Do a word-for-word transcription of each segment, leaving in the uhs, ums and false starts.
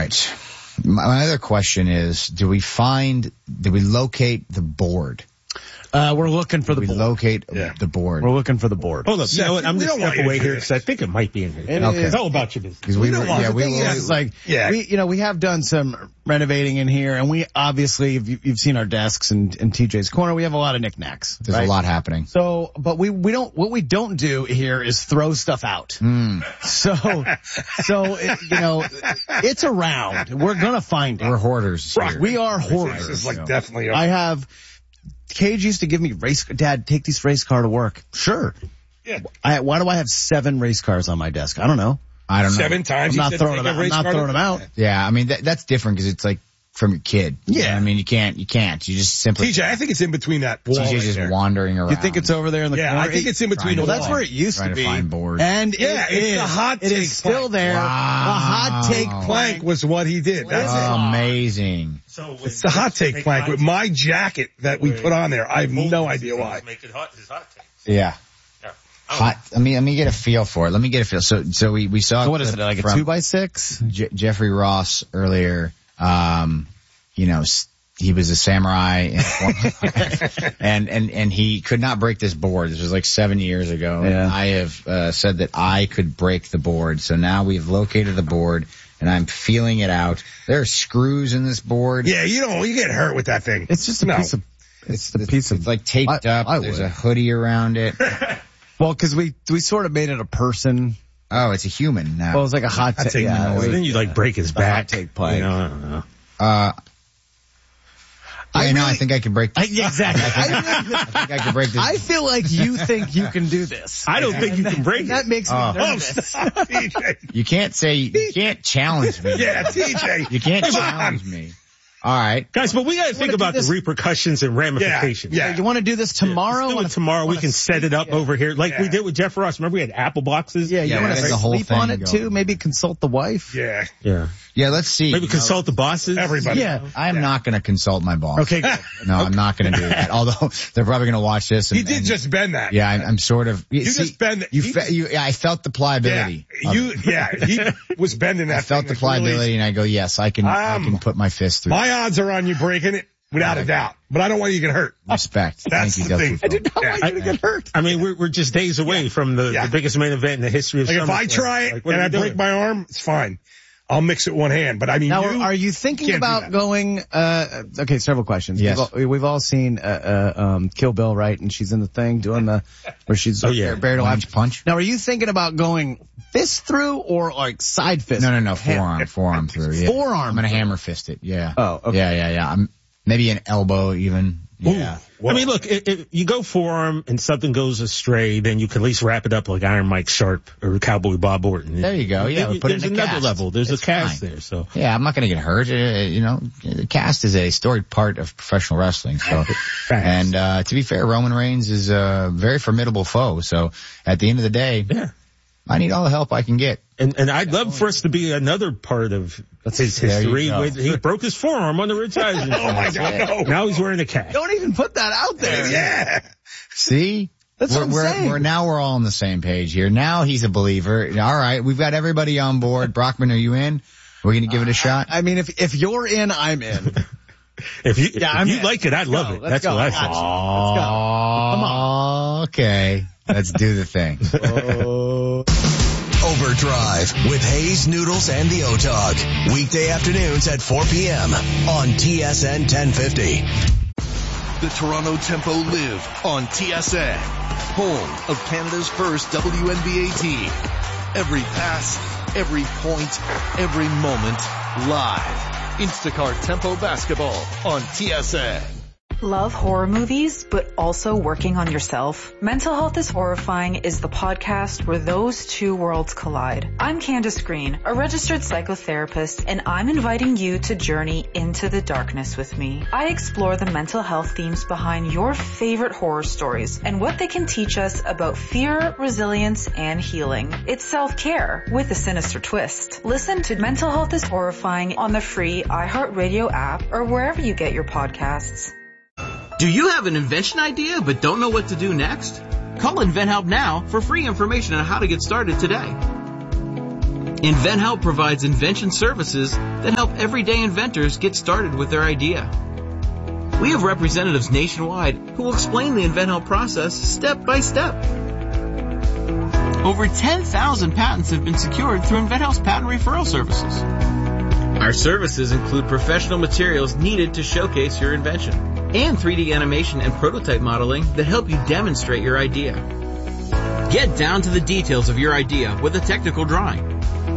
right. My, my other question is, do we find, do we locate the board? Uh, we're looking for the we board. locate yeah. the board. We're looking for the board. Hold up. You know what? I'm going to step away here because I think it might be in here. It okay. is. Tell about your business. Because we, we were, don't yeah, we thing were, is, like, yeah. we, you know, we have done some renovating in here, and we obviously, if you, you've seen our desks and, and T J's corner, we have a lot of knickknacks. there's right? a lot happening. So, but we, we don't, what we don't do here is throw stuff out. Mm. So, so, it, you know, it's around. We're gonna find it. We're hoarders. Here. We are This hoarders. is like definitely. A, I have, Cage used to give me race, Dad, take these race car to work. Sure. yeah. I, why do I have seven race cars on my desk? I don't know. I don't know. Seven times. I'm he not said throwing take them a out. I'm race not car throwing to- them out. Yeah, I mean, that, that's different because it's like from your kid. You Yeah. know what I mean, you can't, you can't. You just simply, T J, I think it's in between that wall. T J's right just there. wandering around. You think it's over there in the Yeah, corner? I think it's in between Trying the to Well, wall. that's where it used Trying to to be. find boards. And Yeah, it it's is. the hot It take is still plank. there. Wow. The hot take Wow. Plank was what he did. That's it. Amazing. So It's the hot take plank with my jacket that we put on there. I have no idea why. Make it hot. It's hot take. Yeah. Yeah. Hot. Let me, let me get a feel for it. Let me get a feel. So, so we, we saw. So what is it, like a from two by six? Je- Jeffrey Ross earlier. Um, you know, s- he was a samurai and, and, and, and he could not break this board. This was like seven years ago. Yeah. And I have, uh, said that I could break the board. So now we've located the board and I'm feeling it out. There are screws in this board. Yeah, you don't. You get hurt with that thing. It's just a No. piece of, It's, a piece of, it's like taped I- up. I There's would. a hoodie around it. well, cause we, we sort of made it a person. Oh, it's a human now. Well, it's like a hot Hot take. take Yeah, humanoid. So then you like break his The hot back. take plank. You know, I don't know. Uh, I I know. I really- think I can break. I, yeah, exactly. I, I think I can break this. I feel like you think you can do this. I don't think you can break it. That makes me Oh. Oh, nervous. stop, T J. You can't say. You can't challenge me. Yeah, T J. You can't Come on. challenge me. All right. Guys, but we got to think do about this- the repercussions and ramifications. Yeah. You want to do this tomorrow? Let's do On it a- tomorrow. on We a can set it up over here like we Yeah. did with Jeff Ross. Remember we had apple boxes? Yeah, you Yeah, want that's to the whole sleep on thing it going. too? Maybe consult the wife? Yeah. Yeah. Yeah. Let's see. Maybe You know, consult the bosses. Everybody. Yeah. I am not going to consult my boss. Okay, good. No, I'm not going to do that. Although they're probably going to watch this. And, He did and- just bend that. Yeah, I'm, I'm sort of. You, You just bend it. You, He fe- just- you. Yeah, I felt the Yeah. pliability. of You, it. yeah, he was bending that I felt thing the like really- pliability, and I go, yes, I can. I Um, can put my fist through. My odds are on you breaking it without a doubt, but I don't want you to get hurt. Respect. That's Thank you, the thing. Delta I did Phil. not want you to get hurt. I mean, we're we're just days away from the, Yeah. the biggest main event in the history of Like if SummerSlam. I try it Like, what and are I we break doing? my arm, it's fine. I'll mix it one hand, but I mean, Now, you, are you thinking can't do about that. going, uh, okay, several questions. Yes. We've all, we've all seen, uh, uh, um, Kill Bill, right? And she's in the thing doing the, where she's Oh, yeah. buried alive. Punch, punch. Now, are you thinking about going fist through or like side fist? No, no, no. Ham- Forearm, forearm through. Yeah. Forearm I'm gonna through. hammer fist it. Yeah. Oh, okay. Yeah, yeah, yeah. I'm maybe an elbow even. Yeah. I mean, look, if, if you go forearm and something goes astray, then you can at least wrap it up like Iron Mike Sharp or Cowboy Bob Orton. There you go. Yeah, we put it There's in a another cast. level. There's It's a cast fine. there. So Yeah, I'm not gonna get hurt. Uh, you know, the cast is a storied part of professional wrestling. So, and uh to be fair, Roman Reigns is a very formidable foe. So, at the end of the day, yeah. I need all the help I can get. And and I'd love for us to be another part of his There you history. go. With, he broke his forearm on the Rich Eisen. oh my God, no. Now he's wearing a cast. Don't even put that out there. Yeah. See? That's we're, what I'm we're, saying. we're now we're all on the same page here. Now he's a believer. All right, we've got everybody on board. Brockman, are you in? We're gonna give it a shot. I mean, if, if you're in, I'm in. If you if Yeah, I'm you in. like it, I'd love go. it. Let's That's go. what I I got think. you. Let's go. Come on. Okay, let's do the thing. Overdrive with Hayes, Noodles, and the O-Dog. Weekday afternoons at four p.m. on T S N ten fifty. The Toronto Tempo live on T S N, home of Canada's first W N B A team. Every pass, every point, every moment, live. Instacart Tempo Basketball on T S N. Love horror movies, but also working on yourself? Mental Health is Horrifying is the podcast where those two worlds collide. I'm Candace Green, a registered psychotherapist, and I'm inviting you to journey into the darkness with me. I explore the mental health themes behind your favorite horror stories and what they can teach us about fear, resilience, and healing. It's self-care with a sinister twist. Listen to Mental Health is Horrifying on the free iHeartRadio app or wherever you get your podcasts. Do you have an invention idea but don't know what to do next? Call InventHelp now for free information on how to get started today. InventHelp provides invention services that help everyday inventors get started with their idea. We have representatives nationwide who will explain the InventHelp process step by step. Over ten thousand patents have been secured through InventHelp's patent referral services. Our services include professional materials needed to showcase your invention and three D animation and prototype modeling that help you demonstrate your idea. Get down to the details of your idea with a technical drawing.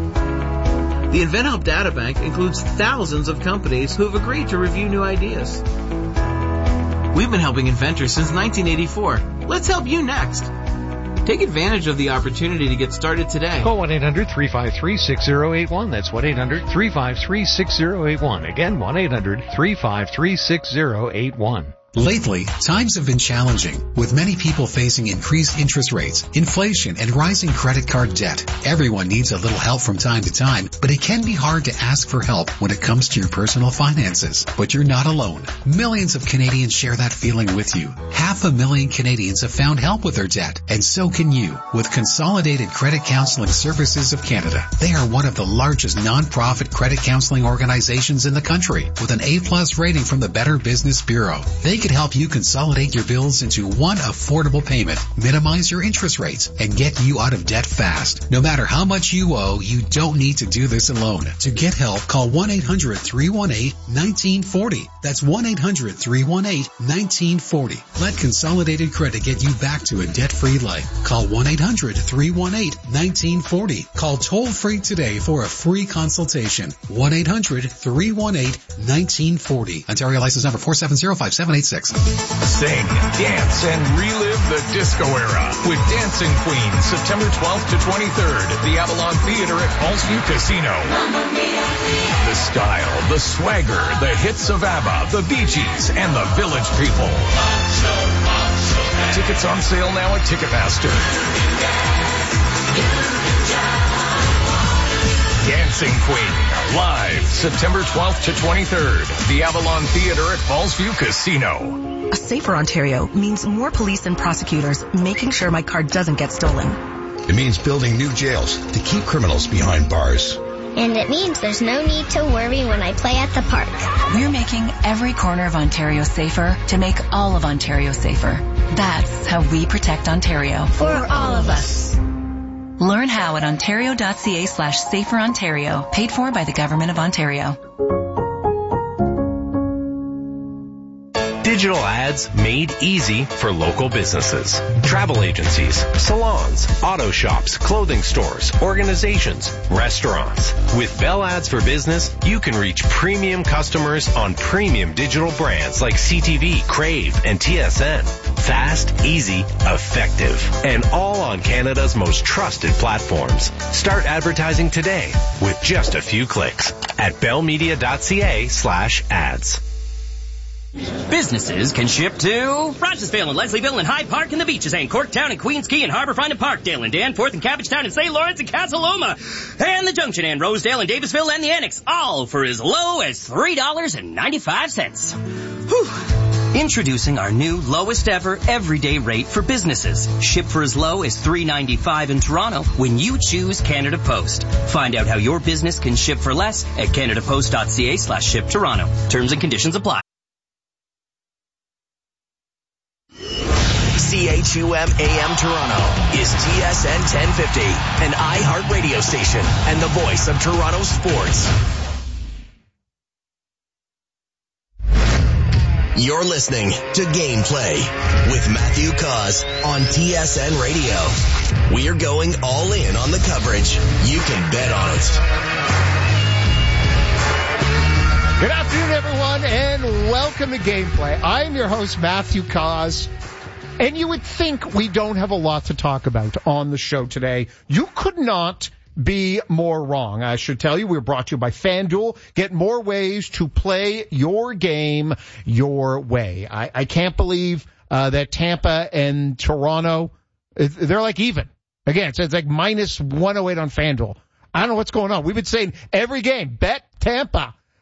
The InventHelp Databank includes thousands of companies who have agreed to review new ideas. We've been helping inventors since nineteen eighty-four. Let's help you next. Take advantage of the opportunity to get started today. Call one eight hundred three five three six zero eight one. That's one eight hundred three five three six zero eight one. Again, one eight hundred three five three six zero eight one. Lately, times have been challenging, with many people facing increased interest rates, inflation, and rising credit card debt. Everyone needs a little help from time to time, but it can be hard to ask for help when it comes to your personal finances. But you're not alone. Millions of Canadians share that feeling with you. Half a million Canadians have found help with their debt, and so can you, with Consolidated Credit Counseling Services of Canada. They are one of the largest non-profit credit counseling organizations in the country, with an A-plus rating from the Better Business Bureau. They could help you consolidate your bills into one affordable payment, minimize your interest rates, and get you out of debt fast. No matter how much you owe, you don't need to do this alone. To get help, call one eight hundred three one eight one nine four zero. That's one eight hundred three one eight one nine four zero. Let Consolidated Credit get you back to a debt-free life. Call one eight hundred three one eight one nine four zero. Call toll-free today for a free consultation. one eight hundred three one eight one nine four zero. Ontario license number four seven zero five seven eight six. Sing, dance, and relive the disco era with Dancing Queen, September twelfth to twenty-third at the Avalon Theater at Fallsview Casino. The style, the swagger, the hits of ABBA, the Bee Gees, and the Village People. Tickets on sale now at Ticketmaster. Dancing Queen, live September twelfth to twenty-third, the Avalon Theater at Fallsview Casino. A safer Ontario means more police and prosecutors making sure my car doesn't get stolen. It means building new jails to keep criminals behind bars. And it means there's no need to worry when I play at the park. We're making every corner of Ontario safer to make all of Ontario safer. That's how we protect Ontario. For all of us. Learn how at ontario.ca slash safer Ontario, paid for by the Government of Ontario. Digital ads made easy for local businesses. Travel agencies, salons, auto shops, clothing stores, organizations, restaurants. With Bell Ads for Business, you can reach premium customers on premium digital brands like C T V, Crave, and T S N. Fast, easy, effective, and all on Canada's most trusted platforms. Start advertising today with just a few clicks at bellmedia.ca slash ads. Businesses can ship to Rochesville and Leslieville and Hyde Park and the Beaches and Corktown and Queens Quay and Harbourfront and Parkdale and Danforth and Cabbagetown and Saint Lawrence and Casa Loma and the Junction and Rosedale and Davisville and the Annex, all for as low as three dollars and ninety-five cents. Whew. Introducing our new lowest ever everyday rate for businesses. Ship for as low as three dollars and ninety-five cents in Toronto when you choose Canada Post. Find out how your business can ship for less at canadapost.ca slash ship Toronto. Terms and conditions apply. C H U M A M Toronto is T S N ten fifty, an iHeart radio station and the voice of Toronto sports. You're listening to Gameplay with Matthew Cause on T S N Radio. We're going all in on the coverage. You can bet on it. Good afternoon, everyone, and welcome to Gameplay. I'm your host, Matthew Cause. And you would think we don't have a lot to talk about on the show today. You could not be more wrong. I should tell you, we're brought to you by FanDuel. Get more ways to play your game your way. I, I can't believe uh, that Tampa and Toronto, they're like even. Again, so it's like minus one oh eight on FanDuel. I don't know what's going on. We've been saying every game, bet Tampa.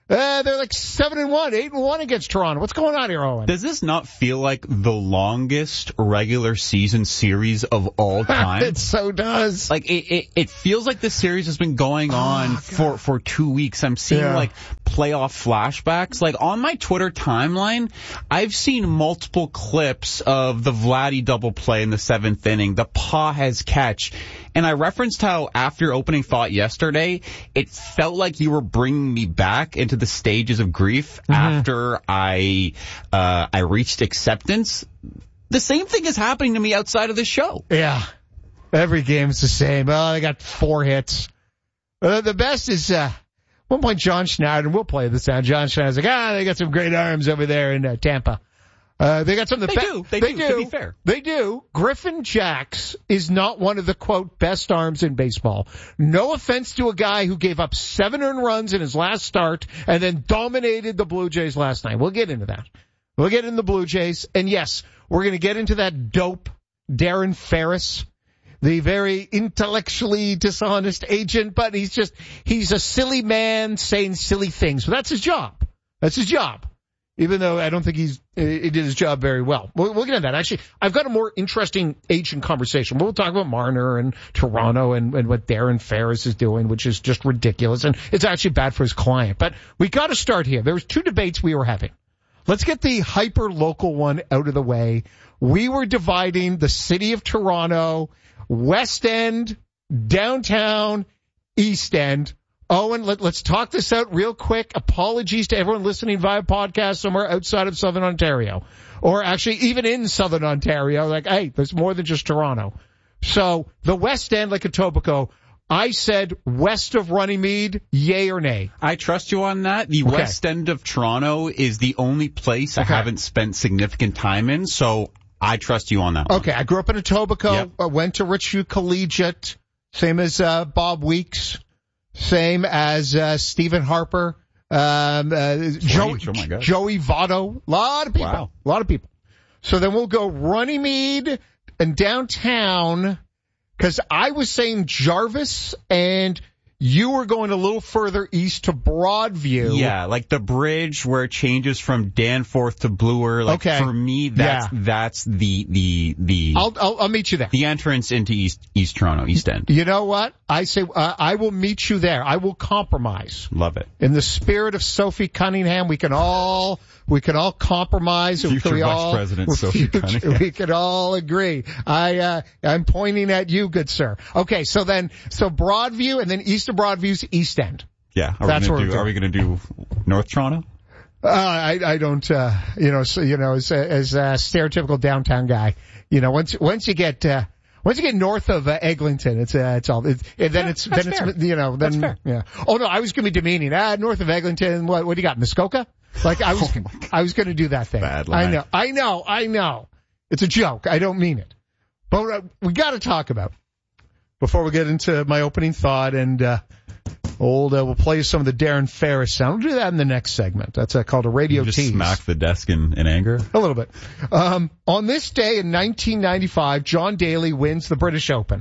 Uh, they're like seven and one, eight and one against Toronto. What's going on here, Owen? Does this not feel like the longest regular season series of all time? It so does. Like it, it, it feels like this series has been going on oh, for for two weeks. I'm seeing yeah. like playoff flashbacks. Like on my Twitter timeline, I've seen multiple clips of the Vladdy double play in the seventh inning, the Pages catch. And I referenced how after opening thought yesterday, it felt like you were bringing me back into the stages of grief mm-hmm. after I uh, I reached acceptance. The same thing is happening to me outside of the show. Yeah. Every game's the same. Oh, they got four hits. Uh, the best is, uh, one point John Schneider, we'll play this now. John Schneider's like, ah, they got some great arms over there in uh, Tampa. Uh, they got some of the They be- do. They, they do, do. To be fair. They do. Griffin Jax is not one of the, quote, best arms in baseball. No offense to a guy who gave up seven earned runs in his last start and then dominated the Blue Jays last night. We'll get into that. We'll get into the Blue Jays. And yes, we're going to get into that dope Darren Ferris, the very intellectually dishonest agent, but he's just, he's a silly man saying silly things. But that's his job. That's his job. Even though I don't think he's he did his job very well. We'll, we'll get into that. Actually, I've got a more interesting agent conversation. We'll talk about Marner and Toronto and, and what Darren Ferris is doing, which is just ridiculous. And it's actually bad for his client. But we got to start here. There was two debates we were having. Let's get the hyper-local one out of the way. We were dividing the city of Toronto, West End, downtown, East End. Owen, let, let's talk this out real quick. Apologies to everyone listening via podcast somewhere outside of Southern Ontario. Or actually even in Southern Ontario. Like, hey, there's more than just Toronto. So, the West End, like Etobicoke, I said west of Runnymede, yay or nay? I trust you on that. The okay. West End of Toronto is the only place okay. I haven't spent significant time in, so I trust you on that one. Okay, I grew up in Etobicoke. Yep. I went to Richview Collegiate, same as uh, Bob Weeks. Same as uh, Stephen Harper, um, uh, Joe, oh my God. Joey Votto, a lot of people, wow. a lot of people. So then we'll go Runnymede and downtown, because I was saying Jarvis, and you were going a little further east to Broadview. Yeah, like the bridge where it changes from Danforth to Bloor. Like okay. For me, that's yeah. that's the the the. I'll, I'll I'll meet you there. The entrance into East East Toronto, East End. You know what? I say uh, I will meet you there. I will compromise. Love it. In the spirit of Sophie Cunningham, we can all we can all compromise. Future we Vice all, President Sophie future, Cunningham. We can all agree. I uh, I'm pointing at you, good sir. Okay, so then so Broadview and then east of Broadview's East End. Yeah, are That's we gonna what do? Are we going to do North Toronto? Uh, I I don't uh, you know so, you know as as a stereotypical downtown guy, you know once once you get. Uh, Once you get north of uh, Eglinton, it's uh, it's all. It's, and then yeah, it's then fair. it's you know then that's fair. yeah. Oh no, I was going to be demeaning. Ah, north of Eglinton. What what do you got, Muskoka? Like I was oh I was going to do that thing. Bad line. I know, I know, I know. It's a joke. I don't mean it. But uh, we got to talk about before we get into my opening thought and uh, old. Uh, we'll play some of the Darren Ferris sound. We'll do that in the next segment. That's uh, called a radio you just tease. Smack the desk in, in anger. A little bit. Um, on this day in nineteen ninety-five, John Daly wins the British Open.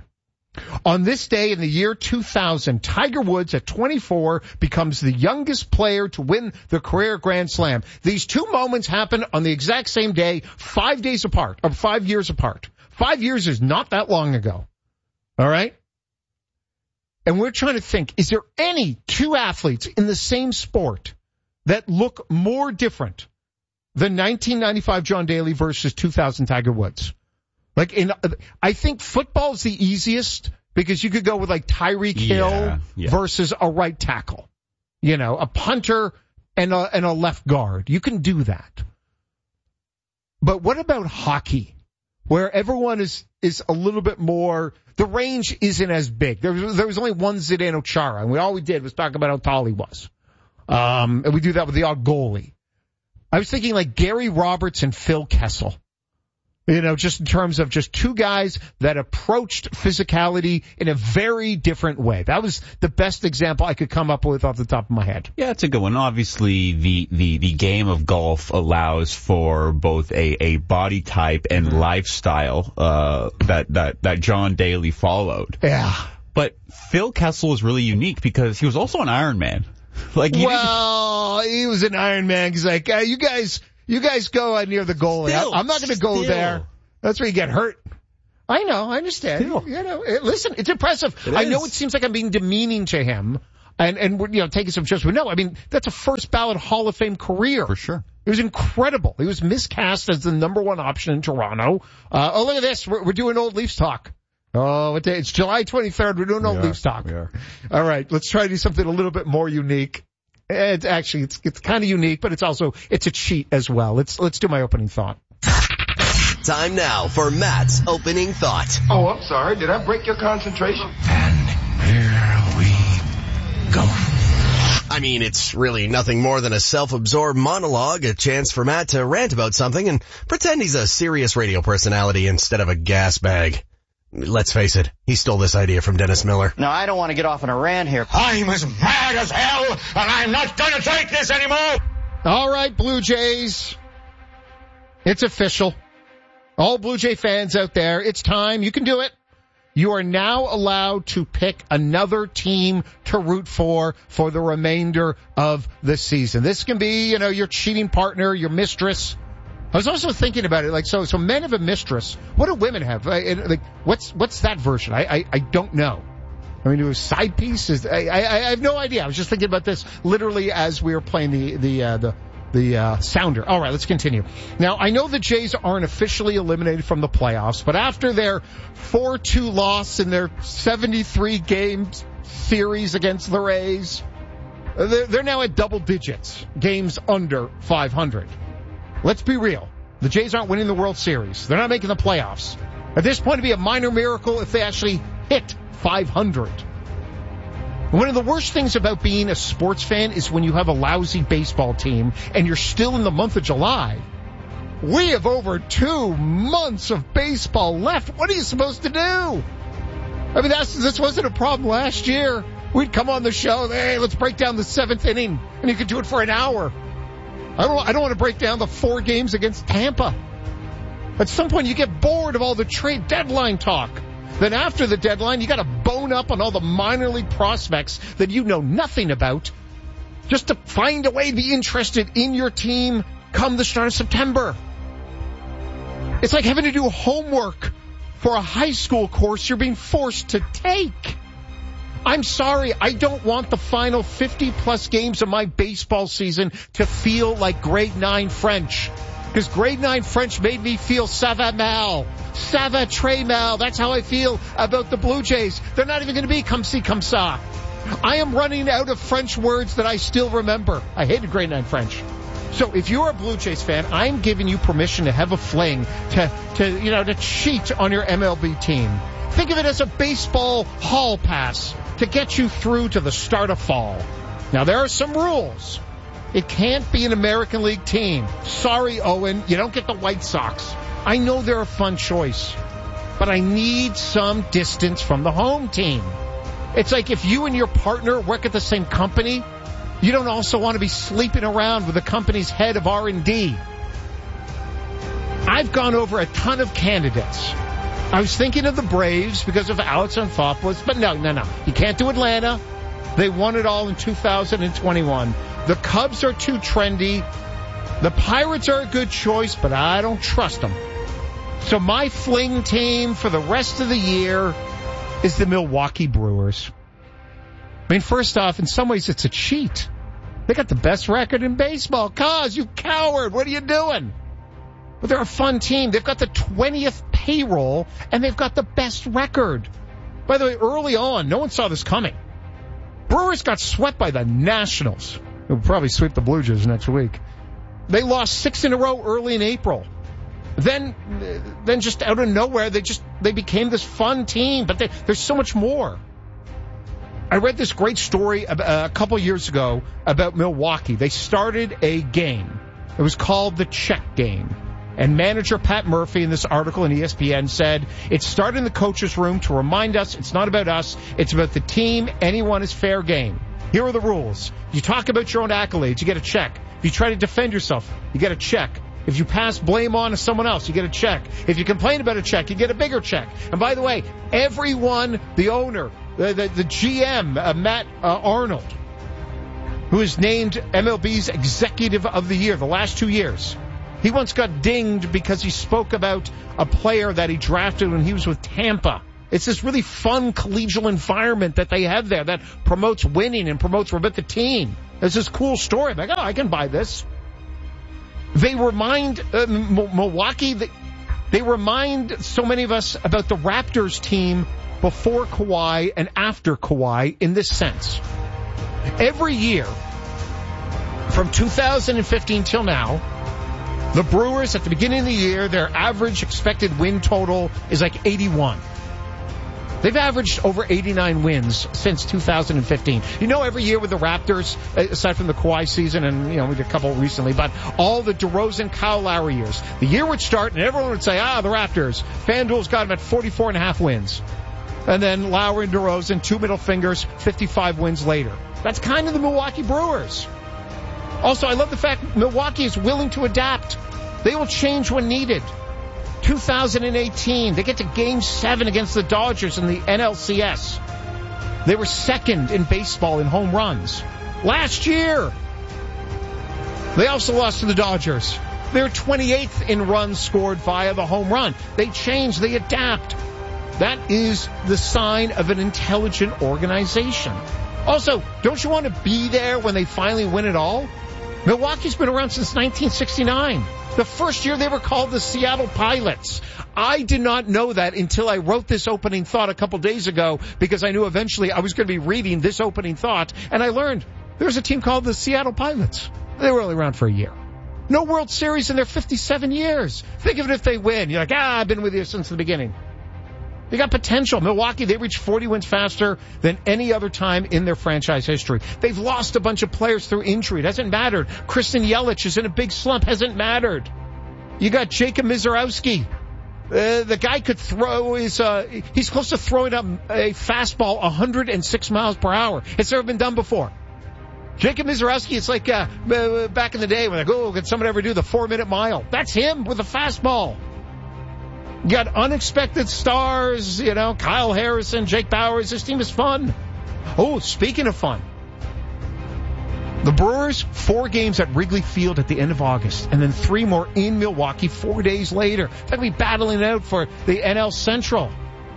On this day in the year two thousand, Tiger Woods at twenty-four becomes the youngest player to win the career Grand Slam. These two moments happen on the exact same day, five days apart, or five years apart. Five years is not that long ago. All right? And we're trying to think, is there any two athletes in the same sport that look more different than nineteen ninety-five John Daly versus two thousand Tiger Woods? Like in, I think football is the easiest because you could go with like Tyreek Hill yeah, yeah. versus a right tackle, you know, a punter and a, and a left guard. You can do that. But what about hockey, where everyone is, is a little bit more, the range isn't as big. There was, there was only one Zdeno Chara, and we, all we did was talk about how tall he was. Um, and we do that with the odd goalie. I was thinking like Gary Roberts and Phil Kessel. You know, just in terms of just two guys that approached physicality in a very different way. That was the best example I could come up with off the top of my head. Yeah, it's a good one. Obviously, the, the, the game of golf allows for both a, a body type and mm-hmm. lifestyle uh, that, that, that John Daly followed. Yeah. But Phil Kessel is really unique because he was also an Ironman. Like, he well, he was an Iron Man. He's like, uh, you guys, you guys go uh, near the goalie. Still, I, I'm not going to go still. there. That's where you get hurt. I know, I understand. Still. You know, it, listen, it's impressive. It I know is. it seems like I'm being demeaning to him and, and, you know, taking some shots. But no, I mean, that's a first ballot Hall of Fame career. For sure. It was incredible. He was miscast as the number one option in Toronto. Uh, oh, look at this. We're, we're doing old Leafs talk. Oh, what day? It's July twenty-third. We're doing old Leafs talk. We are. All right. Let's try to do something a little bit more unique. It's actually, it's, it's kind of unique, but it's also, it's a cheat as well. Let's, let's do my opening thought. Time now for Matt's opening thought. Oh, I'm sorry. Did I break your concentration? Here we go. I mean, it's really nothing more than a self-absorbed monologue, a chance for Matt to rant about something and pretend he's a serious radio personality instead of a gas bag. Let's face it, he stole this idea from Dennis Miller. Now, I don't want to get off on a rant here. I'm as mad as hell, and I'm not going to take this anymore. All right, Blue Jays. It's official. All Blue Jay fans out there, it's time. You can do it. You are now allowed to pick another team to root for for the remainder of the season. This can be, you know, your cheating partner, your mistress. I was also thinking about it, like, so, so men have a mistress. What do women have? Like, what's, what's that version? I, I, I don't know. I mean, it was side piece. Is, I, I, I have no idea. I was just thinking about this literally as we were playing the, the, uh, the, the, uh, sounder. All right, let's continue. Now, I know the Jays aren't officially eliminated from the playoffs, but after their four two loss in their seventy-three game series against the Rays, they're, they're now at double digits, games under five hundred. Let's be real. The Jays aren't winning the World Series. They're not making the playoffs. At this point, it'd be a minor miracle if they actually hit five hundred. One of the worst things about being a sports fan is when you have a lousy baseball team and you're still in the month of July. We have over two months of baseball left. What are you supposed to do? I mean, that's, this wasn't a problem last year. We'd come on the show, hey, let's break down the seventh inning, and you could do it for an hour. I don't, I don't want to break down the four games against Tampa. At some point, you get bored of all the trade deadline talk. Then after the deadline, you got to bone up on all the minor league prospects that you know nothing about just to find a way to be interested in your team come the start of September. It's like having to do homework for a high school course you're being forced to take. I'm sorry, I don't want the final fifty plus games of my baseball season to feel like grade nine French. Because grade nine French made me feel ça va mal. Ça va très mal. That's how I feel about the Blue Jays. They're not even going to be comme ci, comme ça. I am running out of French words that I still remember. I hated grade nine French. So if you're a Blue Jays fan, I'm giving you permission to have a fling, to, to, you know, to cheat on your M L B team. Think of it as a baseball hall pass to get you through to the start of fall. Now, there are some rules. It can't be an American League team. Sorry, Owen, you don't get the White Sox. I know they're a fun choice, but I need some distance from the home team. It's like if you and your partner work at the same company, you don't also want to be sleeping around with the company's head of R and D. I've gone over a ton of candidates. I was thinking of the Braves because of Alex Anthopoulos, but no, no, no. You can't do Atlanta. They won it all in two thousand twenty-one. The Cubs are too trendy. The Pirates are a good choice, but I don't trust them. So my fling team for the rest of the year is the Milwaukee Brewers. I mean, first off, in some ways it's a cheat. They got the best record in baseball. Cause, you coward, what are you doing? But they're a fun team. They've got the twentieth payroll, and they've got the best record. By the way, early on, no one saw this coming. Brewers got swept by the Nationals. They'll probably sweep the Blue Jays next week. They lost six in a row early in April. Then, then just out of nowhere, they just, they became this fun team, but they, there's so much more. I read this great story a couple years ago about Milwaukee. They started a game. It was called the Check Game. And manager Pat Murphy in this article in E S P N said, it started in the coach's room to remind us it's not about us, it's about the team. Anyone is fair game. Here are the rules. You talk about your own accolades, you get a check. If you try to defend yourself, you get a check. If you pass blame on to someone else, you get a check. If you complain about a check, you get a bigger check. And by the way, everyone, the owner, the, the, the G M, uh, Matt uh, Arnold, who is named M L B's Executive of the Year the last two years. He once got dinged because he spoke about a player that he drafted when he was with Tampa. It's this really fun collegial environment that they have there that promotes winning and promotes about the team. It's this cool story. I'm like, oh, I can buy this. They remind uh, M- Milwaukee, they, they remind so many of us about the Raptors team before Kawhi and after Kawhi in this sense. Every year, from two thousand fifteen till now, the Brewers, at the beginning of the year, their average expected win total is like eighty-one. They've averaged over eighty-nine wins since two thousand fifteen. You know, every year with the Raptors, aside from the Kawhi season and, you know, we did a couple recently, but all the DeRozan, Kyle Lowry years, the year would start and everyone would say, ah, the Raptors. FanDuel's got them at forty-four and a half wins. And then Lowry and DeRozan, two middle fingers, fifty-five wins later. That's kind of the Milwaukee Brewers. Also, I love the fact Milwaukee is willing to adapt. They will change when needed. two thousand eighteen, they get to game seven against the Dodgers in the N L C S. They were second in baseball in home runs. Last year, they also lost to the Dodgers. They're twenty-eighth in runs scored via the home run. They change, they adapt. That is the sign of an intelligent organization. Also, don't you want to be there when they finally win it all? Milwaukee's been around since nineteen sixty-nine. The first year they were called the Seattle Pilots. I did not know that until I wrote this opening thought a couple days ago because I knew eventually I was going to be reading this opening thought, and I learned there's a team called the Seattle Pilots. They were only around for a year. No World Series in their fifty-seven years. Think of it if they win. You're like, ah, I've been with you since the beginning. They got potential. Milwaukee, they reached forty wins faster than any other time in their franchise history. They've lost a bunch of players through injury. It hasn't mattered. Christian Yelich is in a big slump. Hasn't mattered. You got Jacob Mizorowski. Uh, the guy could throw his, uh, he's close to throwing up a fastball one hundred six miles per hour. It's never been done before. Jacob Mizorowski, it's like, uh, back in the day when like, oh, can someone ever do the four minute mile? That's him with a fastball. You got unexpected stars, you know, Kyle Harrison, Jake Bowers. This team is fun. Oh, speaking of fun, the Brewers, four games at Wrigley Field at the end of August, and then three more in Milwaukee four days later. They're going to be battling it out for the N L Central.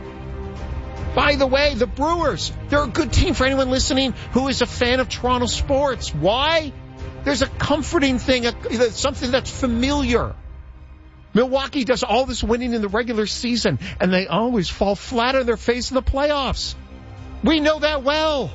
By the way, the Brewers, they're a good team for anyone listening who is a fan of Toronto sports. Why? There's a comforting thing, a, something that's familiar. Milwaukee does all this winning in the regular season, and they always fall flat on their face in the playoffs. We know that well.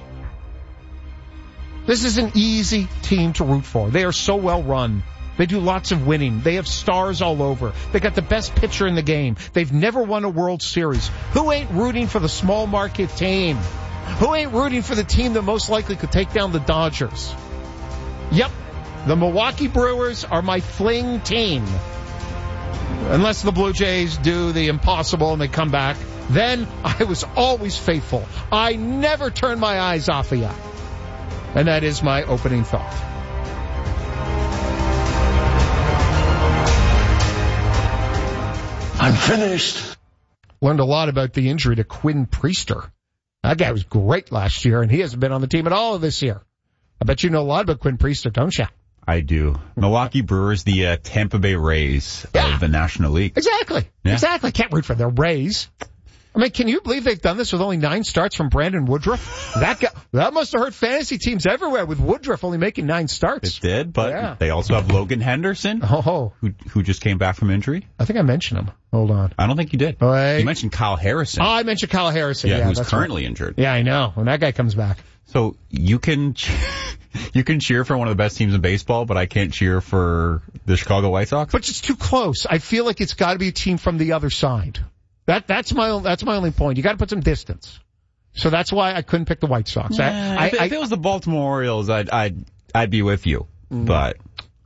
This is an easy team to root for. They are so well run. They do lots of winning. They have stars all over. They got the best pitcher in the game. They've never won a World Series. Who ain't rooting for the small market team? Who ain't rooting for the team that most likely could take down the Dodgers? Yep, the Milwaukee Brewers are my fling team. Unless the Blue Jays do the impossible and they come back, then I was always faithful. I never turned my eyes off of you. And that is my opening thought. I'm finished. Learned a lot about the injury to Quinn Priester. That guy was great last year, and he hasn't been on the team at all this year. I bet you know a lot about Quinn Priester, don't you? I do. Milwaukee Brewers, the uh, Tampa Bay Rays yeah. of the National League. Exactly. Yeah. Exactly. Can't root for the Rays. I mean, can you believe they've done this with only nine starts from Brandon Woodruff? That guy, that must have hurt fantasy teams everywhere with Woodruff only making nine starts. It did, but yeah. They also have Logan Henderson, oh. who who just came back from injury. I think I mentioned him. Hold on. I don't think you did. Wait. You mentioned Kyle Harrison. Oh, I mentioned Kyle Harrison. Yeah, yeah who's currently right. injured. Yeah, I know. When that guy comes back. So you can you can cheer for one of the best teams in baseball, but I can't cheer for the Chicago White Sox? But it's too close. I feel like it's got to be a team from the other side. That that's my that's my only point. You got to put some distance. So that's why I couldn't pick the White Sox. Yeah, I, if, I, if it was the Baltimore Orioles, I'd I'd I'd be with you. Mm. But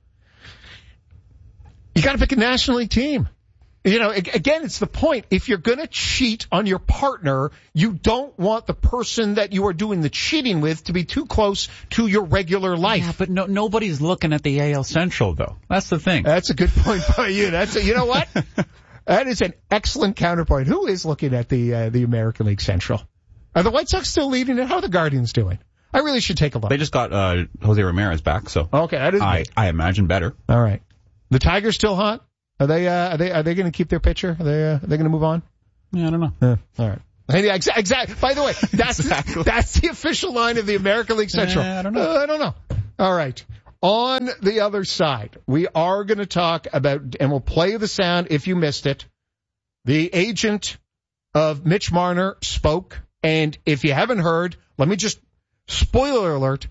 you got to pick a National League team. You know, again, it's the point. If you're going to cheat on your partner, you don't want the person that you are doing the cheating with to be too close to your regular life. Yeah, but no, nobody's looking at the A L Central, though. That's the thing. That's a good point by you. That's a, you know what? That is an excellent counterpoint. Who is looking at the uh, the American League Central? Are the White Sox still leading it? How are the Guardians doing? I really should take a look. They just got uh, Jose Ramirez back, so okay, that is I, good. I imagine better. All right. The Tigers still hot? Are they? Uh, are they? Are they going to keep their pitcher? Are they? Uh, are they going to move on? Yeah, I don't know. Yeah. All right. Exactly. Exact, by the way, that's exactly. that's the official line of the American League Central. Uh, I don't know. Uh, I don't know. All right. On the other side, we are going to talk about, and we'll play the sound if you missed it. The agent of Mitch Marner spoke, and if you haven't heard, let me just, spoiler alert,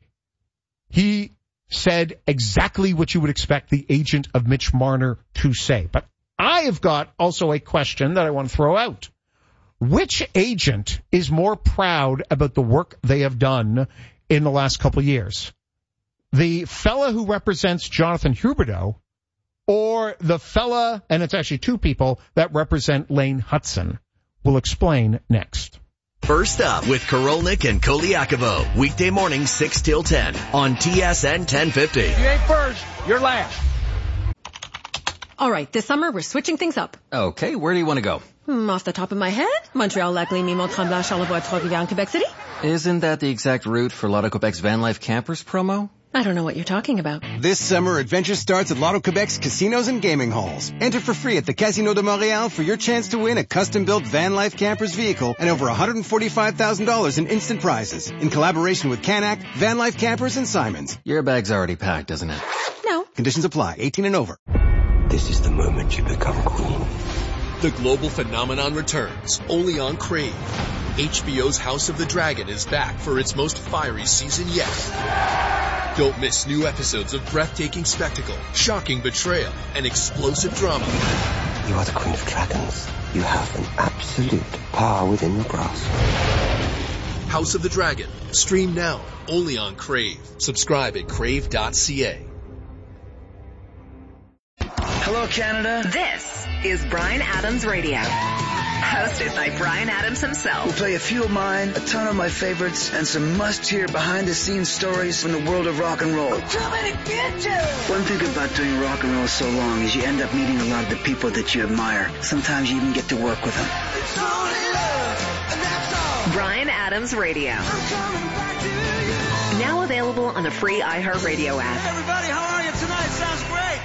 he said exactly what you would expect the agent of Mitch Marner to say. But I have got also a question that I want to throw out. Which agent is more proud about the work they have done in the last couple of years? The fella who represents Jonathan Huberdeau, or the fella, and it's actually two people, that represent Lane Hudson? We'll explain next. First up with Korolnik and Koliakovo, weekday morning six till ten on T S N ten fifty. You ain't first, you're last. All right, this summer we're switching things up. Okay, where do you want to go? Hmm, off the top of my head, Montreal, Lac-Lémy, Mont-Tremblant, Charlevoix, Trois-Rivières, and Quebec City. Isn't that the exact route for Lotto Quebec's Van Life Campers promo? I don't know what you're talking about. This summer, adventure starts at Lotto Quebec's casinos and gaming halls. Enter for free at the Casino de Montréal for your chance to win a custom-built Van Life Campers vehicle and over one hundred forty-five thousand dollars in instant prizes. In collaboration with Canac, Van Life Campers, and Simons. Your bag's already packed, isn't it? No. Conditions apply. eighteen and over. This is the moment you become queen. The global phenomenon returns, only on Crave. H B O's House of the Dragon is back for its most fiery season yet. Don't miss new episodes of breathtaking spectacle, shocking betrayal, and explosive drama. You are the Queen of Dragons. You have an absolute power within your grasp. House of the Dragon. Stream now, only on Crave. Subscribe at crave dot c a. Hello, Canada. This is Bryan Adams Radio. Hosted by Bryan Adams himself. We'll play a few of mine, a ton of my favorites, and some must-hear behind-the-scenes stories from the world of rock and roll. I'm coming to get you! One thing about doing rock and roll so long is you end up meeting a lot of the people that you admire. Sometimes you even get to work with them. It's only love, and that's all. Bryan Adams Radio. I'm coming back to you. Now available on the free iHeartRadio app. Hey, everybody, how are you tonight? Sounds great.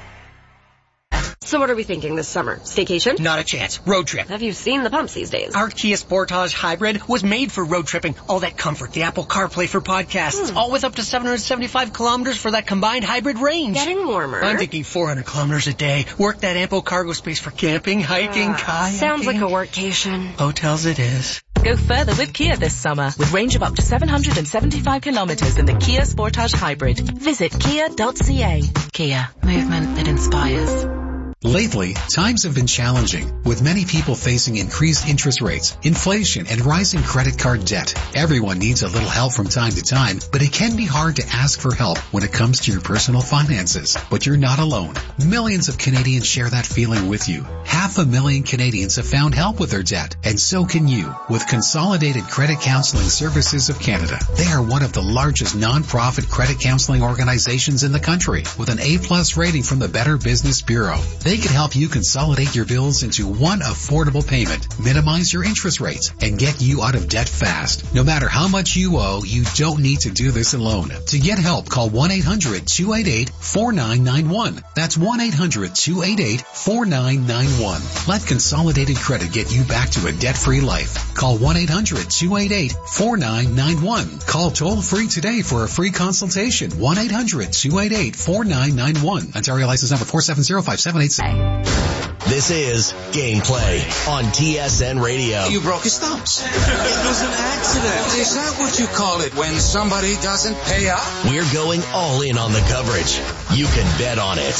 So what are we thinking this summer? Staycation? Not a chance. Road trip. Have you seen the pumps these days? Our Kia Sportage Hybrid was made for road tripping. All that comfort, the Apple CarPlay for podcasts, hmm. all with up to seven hundred seventy-five kilometers for that combined hybrid range. Getting warmer. I'm thinking four hundred kilometers a day. Work that ample cargo space for camping, hiking, uh, kayaking. Sounds like a workcation. Hotels it is. Go further with Kia this summer with range of up to seven hundred seventy-five kilometers in the Kia Sportage Hybrid. Visit kia dot c a. Kia. Movement that inspires. Lately, times have been challenging, with many people facing increased interest rates, inflation, and rising credit card debt. Everyone needs a little help from time to time, but it can be hard to ask for help when it comes to your personal finances. But you're not alone. Millions of Canadians share that feeling with you. Half a million Canadians have found help with their debt, and so can you, with Consolidated Credit Counseling Services of Canada. They are one of the largest non-profit credit counseling organizations in the country, with an A-plus rating from the Better Business Bureau. They can help you consolidate your bills into one affordable payment, minimize your interest rates, and get you out of debt fast. No matter how much you owe, you don't need to do this alone. To get help, call one eight hundred two eight eight four nine nine one. That's one eight hundred two eight eight four nine nine one. Let Consolidated Credit get you back to a debt-free life. Call one eight hundred two eight eight four nine nine one. Call toll-free today for a free consultation. one eight hundred two eight eight four nine nine one. Ontario license number four seven zero five seven eight six. This is Gameplay on T S N Radio. You broke his thumbs. It was an accident. Is that what you call it when somebody doesn't pay up? We're going all in on the coverage. You can bet on it.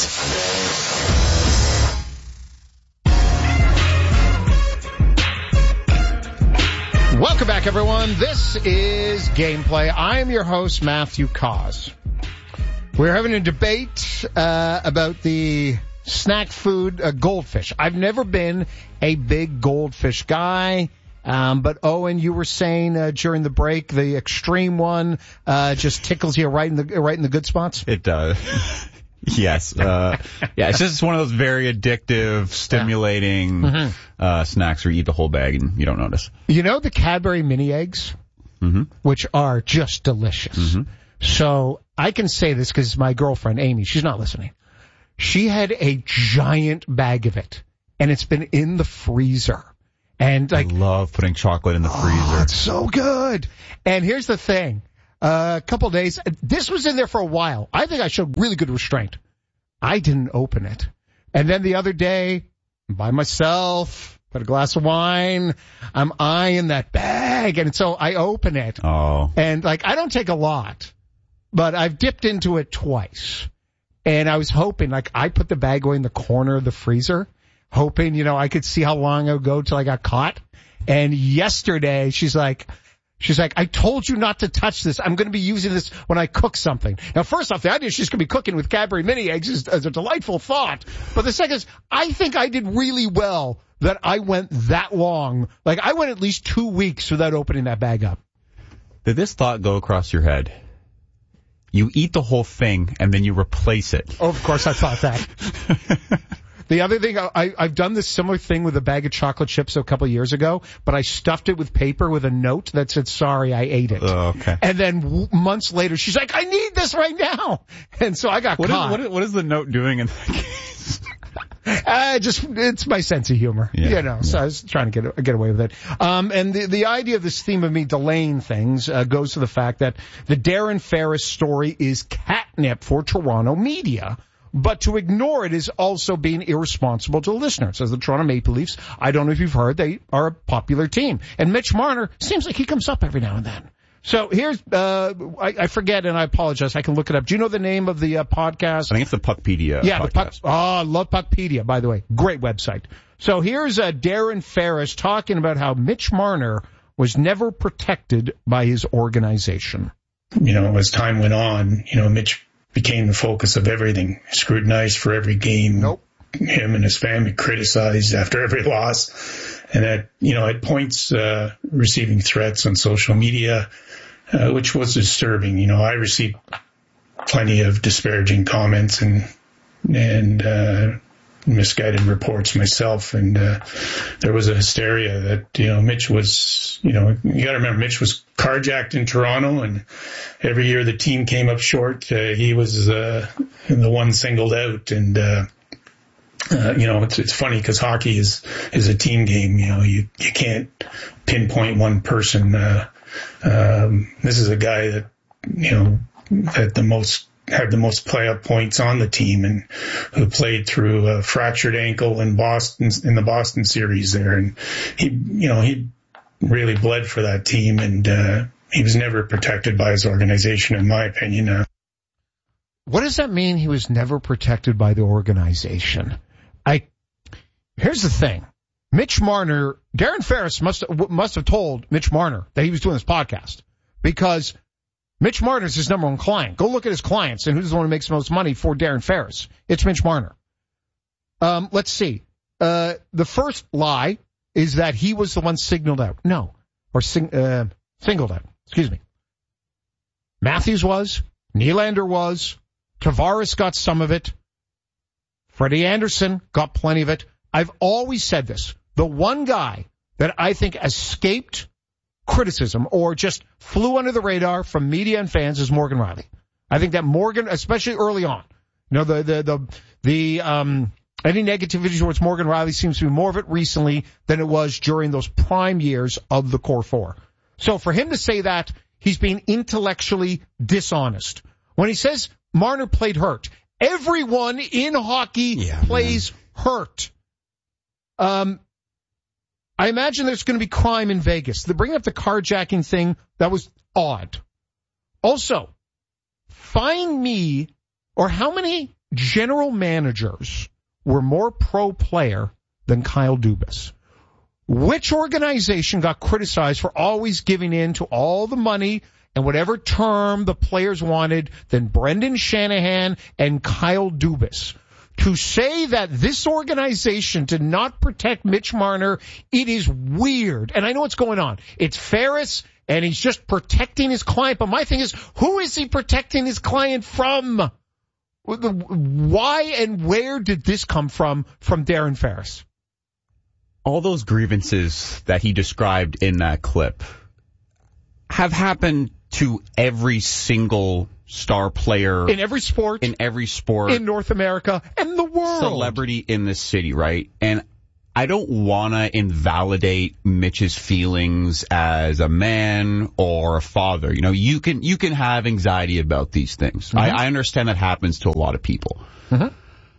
Welcome back, everyone. This is Gameplay. I am your host, Matthew Cause. We're having a debate uh, about the snack food uh, goldfish. I've never been a big goldfish guy, um, but Owen, you were saying uh, during the break the extreme one uh, just tickles you right in the right in the good spots. It does. Yes. Uh, yeah, it's just one of those very addictive, stimulating mm-hmm. uh, snacks where you eat the whole bag and you don't notice. You know the Cadbury mini eggs? mm-hmm. which are just delicious. Mm-hmm. So I can say this because my girlfriend, Amy, she's not listening. She had a giant bag of it, and it's been in the freezer. And like, I love putting chocolate in the freezer. Oh, it's so good. And here's the thing. Uh, a couple days, this was in there for a while. I think I showed really good restraint. I didn't open it. And then the other day, by myself, put a glass of wine, I'm eyeing that bag, and so I open it. Oh. And like, I don't take a lot, but I've dipped into it twice. And I was hoping, like, I put the bag away in the corner of the freezer, hoping, you know, I could see how long it would go till I got caught. And yesterday, she's like, she's like, I told you not to touch this. I'm going to be using this when I cook something. Now, first off, the idea she's going to be cooking with Cadbury mini eggs is, is a delightful thought. But the second is, I think I did really well that I went that long. Like, I went at least two weeks without opening that bag up. Did this thought go across your head? You eat the whole thing, and then you replace it. Oh, of course I thought that. The other thing, I, I've done this similar thing with a bag of chocolate chips a couple of years ago, but I stuffed it with paper with a note that said, sorry, I ate it. Oh, okay. And then w- months later, she's like, I need this right now. And so I got what caught. Is, what, is, what is the note doing in that case? Uh, just, it's my sense of humor. Yeah, you know, yeah. so I was trying to get, get away with it. Um, and the, the idea of this theme of me delaying things, uh, goes to the fact that the Darren Ferris story is catnip for Toronto media. But to ignore it is also being irresponsible to listeners. As the Toronto Maple Leafs, I don't know if you've heard, they are a popular team. And Mitch Marner seems like he comes up every now and then. So here's, uh, I, I forget and I apologize. I can look it up. Do you know the name of the uh, podcast? I think it's the Puckpedia Yeah, podcast. the Puck, oh, I love Puckpedia, by the way. Great website. So here's uh, Darren Ferris talking about how Mitch Marner was never protected by his organization. You know, as time went on, you know, Mitch became the focus of everything, scrutinized for every game. Nope. Him and his family criticized after every loss. And at, you know, at points, uh, receiving threats on social media, uh, which was disturbing. You know, I received plenty of disparaging comments and, and, uh, misguided reports myself. And, uh, there was a hysteria that, you know, Mitch was, you know, you gotta remember Mitch was carjacked in Toronto, and every year the team came up short. Uh, he was, uh, the one singled out. And, uh, Uh, you know, it's, it's funny because hockey is, is a team game. You know, you, you can't pinpoint one person. Uh, um, this is a guy that, you know, had the most, had the most playoff points on the team, and who played through a fractured ankle in Boston, in the Boston series there. And he, you know, he really bled for that team, and, uh, he was never protected by his organization, in my opinion. Uh, What does that mean, he was never protected by the organization? I, here's the thing. Mitch Marner, Darren Ferris must, must have told Mitch Marner that he was doing this podcast, because Mitch Marner is his number one client. Go look at his clients and who's the one who makes the most money for Darren Ferris. It's Mitch Marner. Um, let's see. Uh, the first lie is that he was the one signaled out. No. Or sing, uh, singled out. Excuse me. Matthews was. Nylander was. Tavares got some of it. Freddie Anderson got plenty of it. I've always said this. The one guy that I think escaped criticism or just flew under the radar from media and fans is Morgan Rielly. I think that Morgan, especially early on, you know, the, the, the, the, um, any negativity towards Morgan Rielly seems to be more of it recently than it was during those prime years of the core four. So for him to say that, he's being intellectually dishonest. When he says Marner played hurt, everyone in hockey yeah, plays man. hurt. Um, I imagine there's going to be crime in Vegas. The bringing up the carjacking thing, that was odd. Also, find me, or how many general managers were more pro player than Kyle Dubas? Which organization got criticized for always giving in to all the money and whatever term the players wanted than Brendan Shanahan and Kyle Dubas? To say that this organization did not protect Mitch Marner, it is weird. And I know what's going on. It's Ferris, and he's just protecting his client. But my thing is, who is he protecting his client from? Why and where did this come from, from Darren Ferris? All those grievances that he described in that clip, have happened to every single star player. In every sport. In every sport. In North America and the world. Celebrity in this city, right? And I don't want to invalidate Mitch's feelings as a man or a father. You know, you can you can have anxiety about these things. Mm-hmm. I, I understand that happens to a lot of people. Mm-hmm.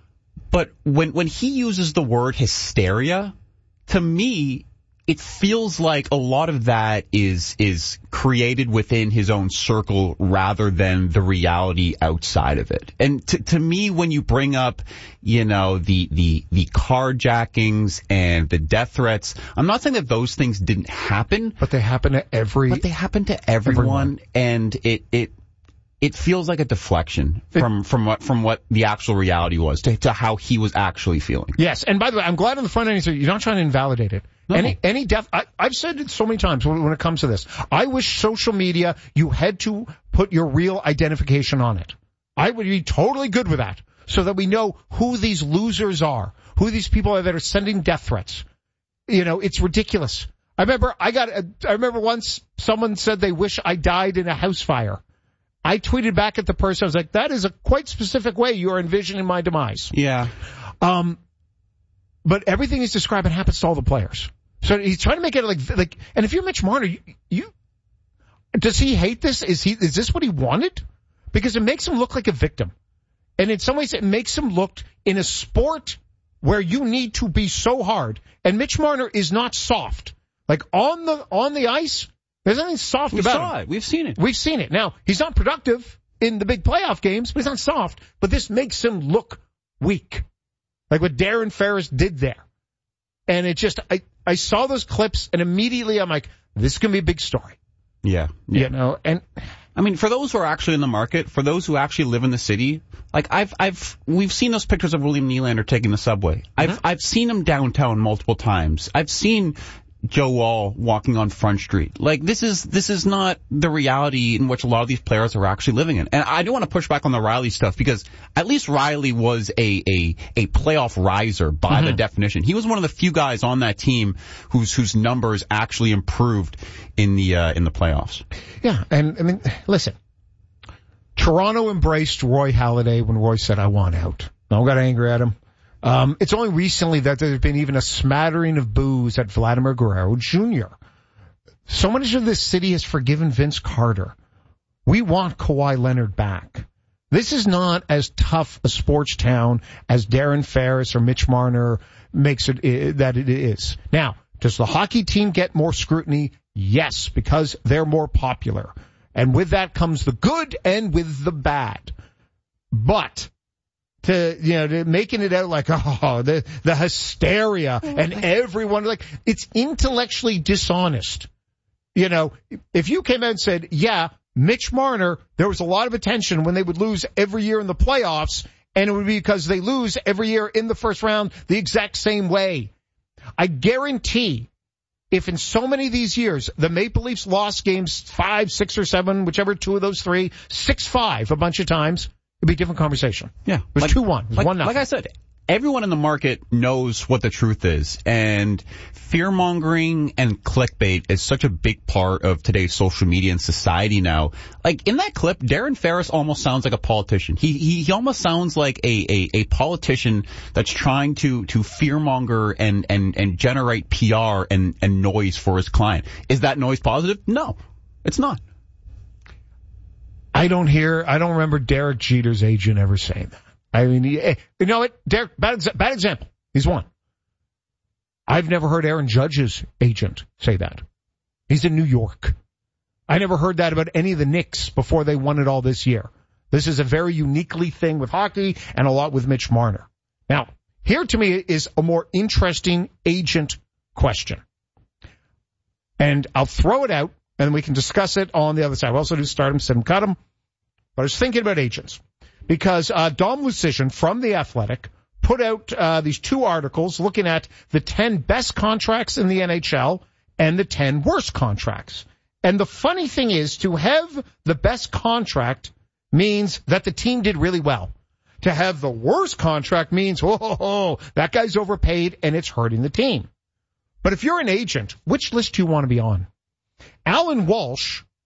But when when he uses the word hysteria, to me, it feels like a lot of that is is created within his own circle rather than the reality outside of it. And to, to me, when you bring up, you know, the, the, the carjackings and the death threats, I'm not saying that those things didn't happen. But they happen to every... But they happen to everyone, everyone. and it... it It feels like a deflection from, from what from what the actual reality was to, to how he was actually feeling. Yes, and by the way, I'm glad on the front end you're not trying to invalidate it. No. Any any death, I, I've said it so many times when, when it comes to this. I wish social media, you had to put your real identification on it. I would be totally good with that, so that we know who these losers are, who these people are that are sending death threats. You know, it's ridiculous. I remember I got. A, I remember once someone said they wish I died in a house fire. I tweeted back at the person, I was like, that is a quite specific way you are envisioning my demise. Yeah. Um, but everything he's describing happens to all the players. So he's trying to make it like, like, and if you're Mitch Marner, you, you, does he hate this? Is he, is this what he wanted? Because it makes him look like a victim. And in some ways it makes him look in a sport where you need to be so hard. And Mitch Marner is not soft. Like on the, on the ice, there's nothing soft we about saw him. it. We've seen it. We've seen it. Now, he's not productive in the big playoff games, but he's not soft. But this makes him look weak. Like what Darren Ferris did there. And it just, I, I saw those clips and immediately I'm like, this is going to be a big story. Yeah. yeah. You know, and I mean, for those who are actually in the market, for those who actually live in the city, like I've, I've, we've seen those pictures of William Nylander taking the subway. Mm-hmm. I've, I've seen him downtown multiple times. I've seen Joe Wall walking on Front Street. Like, this is this is not the reality in which a lot of these players are actually living in. And I do want to push back on the Riley stuff because at least Riley was a a, a playoff riser by mm-hmm. the definition. He was one of the few guys on that team whose whose numbers actually improved in the uh, in the playoffs. Yeah, and I mean, listen, Toronto embraced Roy Halladay when Roy said, "I want out." No one got angry at him. Um, it's only recently that there's been even a smattering of boos at Vladimir Guerrero Junior So much of this city has forgiven Vince Carter. We want Kawhi Leonard back. This is not as tough a sports town as Darren Ferris or Mitch Marner makes it uh, that it is. Now, does the hockey team get more scrutiny? Yes, because they're more popular. And with that comes the good and with the bad. But to, you know, to making it out like, oh, the, the hysteria and everyone, like, it's intellectually dishonest. You know, if you came out and said, yeah, Mitch Marner, there was a lot of attention when they would lose every year in the playoffs, and it would be because they lose every year in the first round the exact same way. I guarantee if in so many of these years the Maple Leafs lost games five, six, or seven, whichever two of those three, six five a bunch of times, it'd be a different conversation. Yeah. It was like, two one. It was like, one nothing. Like I said, everyone in the market knows what the truth is, and fear-mongering and clickbait is such a big part of today's social media and society now. Like, in that clip, Darren Ferris almost sounds like a politician. He he, he almost sounds like a, a, a politician that's trying to, to fear-monger and, and, and generate P R and, and noise for his client. Is that noise positive? No, it's not. I don't hear, I don't remember Derek Jeter's agent ever saying that. I mean, he, you know what, Derek, bad, bad example. He's one. I've never heard Aaron Judge's agent say that. He's in New York. I never heard that about any of the Knicks before they won it all this year. This is a very uniquely thing with hockey and a lot with Mitch Marner. Now, here to me is a more interesting agent question. And I'll throw it out, and we can discuss it on the other side. We also do start him, sit him, cut him. But I was thinking about agents. Because uh, Dom Lucian from The Athletic put out uh, these two articles looking at the ten best contracts in the N H L and the ten worst contracts. And the funny thing is, to have the best contract means that the team did really well. To have the worst contract means, oh, oh, oh, that guy's overpaid and it's hurting the team. But if you're an agent, which list do you want to be on? Alan Walsh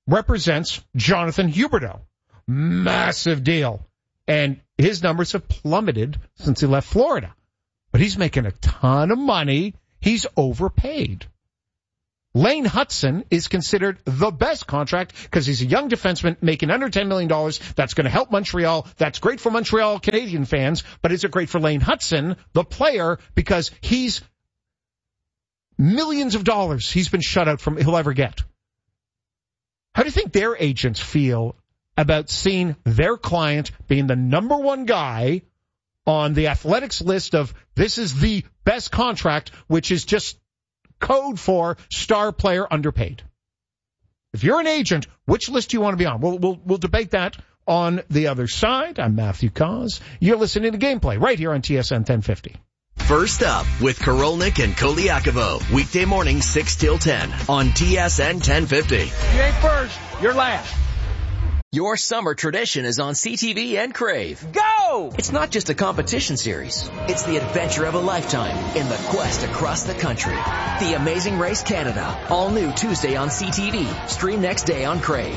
represents Jonathan Huberdeau. Massive deal. And his numbers have plummeted since he left Florida. But he's making a ton of money. He's overpaid. Lane Hutson is considered the best contract because he's a young defenseman making under ten million dollars. That's going to help Montreal. That's great for Montreal Canadian fans, but is it great for Lane Hutson, the player, because he's millions of dollars he's been shut out from he'll ever get. How do you think their agents feel about seeing their client being the number one guy on the Athletics list of this is the best contract, which is just code for star player underpaid? If you're an agent, which list do you want to be on? We'll, we'll, we'll debate that on the other side. I'm Matthew Cause. You're listening to Gameplay right here on T S N ten fifty. First up with Korolnik and Koliakovo. Weekday morning six till ten on T S N ten fifty. You ain't first, you're last. Your summer tradition is on C T V and Crave. Go! It's not just a competition series. It's the adventure of a lifetime in the quest across the country. The Amazing Race Canada. All new Tuesday on C T V. Stream next day on Crave.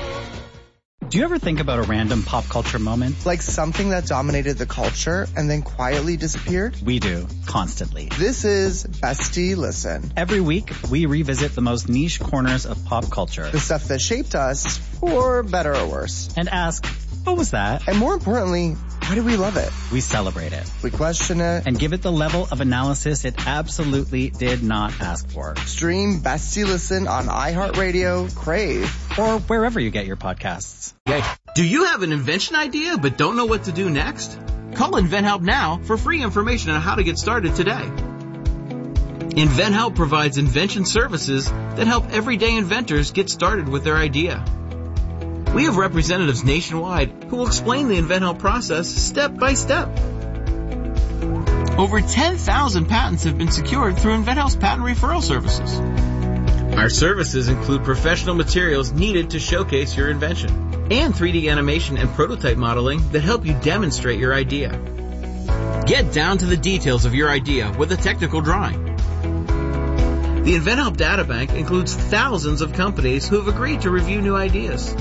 Do you ever think about a random pop culture moment? Like something that dominated the culture and then quietly disappeared? We do, constantly. This is Bestie Listen. Every week, we revisit the most niche corners of pop culture. The stuff that shaped us, for better or worse. And ask, what was that? And more importantly, why do we love it? We celebrate it. We question it. And give it the level of analysis it absolutely did not ask for. Stream Bestie Listen on iHeartRadio, Crave, or wherever you get your podcasts. Okay. Do you have an invention idea but don't know what to do next? Call InventHelp now for free information on how to get started today. InventHelp provides invention services that help everyday inventors get started with their idea. We have representatives nationwide who will explain the InventHelp process step by step. Over ten thousand patents have been secured through InventHelp's patent referral services. Our services include professional materials needed to showcase your invention and three D animation and prototype modeling that help you demonstrate your idea. Get down to the details of your idea with a technical drawing. The InventHelp Databank includes thousands of companies who have agreed to review new ideas.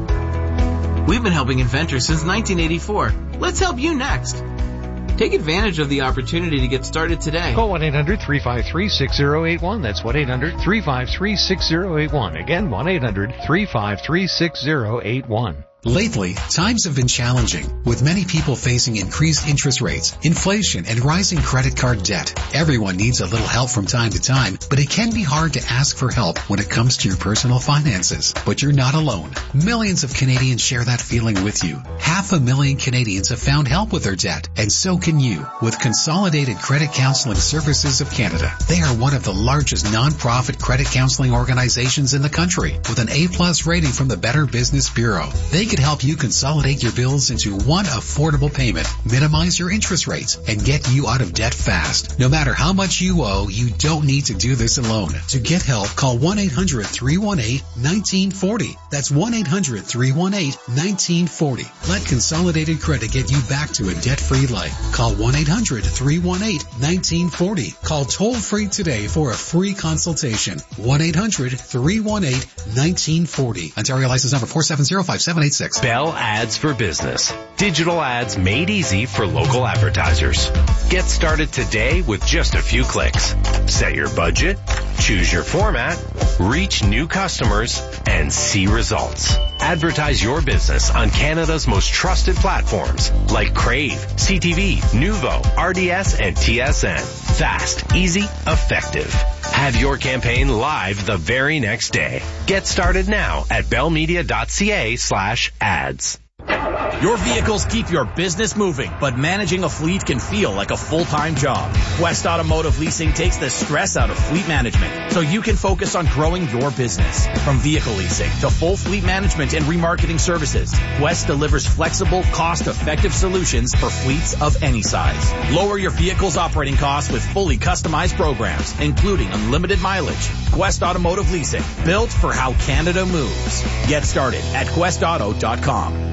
We've been helping inventors since nineteen eighty-four. Let's help you next. Take advantage of the opportunity to get started today. Call one eight hundred three five three six zero eight one. That's one eight hundred three five three six zero eight one. Again, one eight hundred three five three six zero eight one. Lately, times have been challenging, with many people facing increased interest rates, inflation, and rising credit card debt. Everyone needs a little help from time to time, but it can be hard to ask for help when it comes to your personal finances. But you're not alone. Millions of Canadians share that feeling with you. Half a million Canadians have found help with their debt, and so can you, with Consolidated Credit Counseling Services of Canada. They are one of the largest non-profit credit counseling organizations in the country, with an A-plus rating from the Better Business Bureau. They could help you consolidate your bills into one affordable payment, minimize your interest rates, and get you out of debt fast. No matter how much you owe, you don't need to do this alone. To get help, call one eight hundred three one eight one nine four zero. That's one eight hundred three one eight one nine four zero. Let Consolidated Credit get you back to a debt-free life. Call one eight hundred three one eight one nine four zero. Call toll-free today for a free consultation. one eight hundred three one eight one nine four zero. Ontario license number four seven zero five seven eight six. Bell Ads for Business. Digital ads made easy for local advertisers. Get started today with just a few clicks. Set your budget, choose your format, reach new customers, and see results. Advertise your business on Canada's most trusted platforms like Crave, C T V, Nuvo, R D S, and T S N. Fast, easy, effective. Have your campaign live the very next day. Get started now at bellmedia.ca slash ads. Your vehicles keep your business moving, but managing a fleet can feel like a full-time job. Quest Automotive Leasing takes the stress out of fleet management so you can focus on growing your business. From vehicle leasing to full fleet management and remarketing services, Quest delivers flexible, cost-effective solutions for fleets of any size. Lower your vehicle's operating costs with fully customized programs, including unlimited mileage. Quest Automotive Leasing, built for how Canada moves. Get started at quest auto dot com.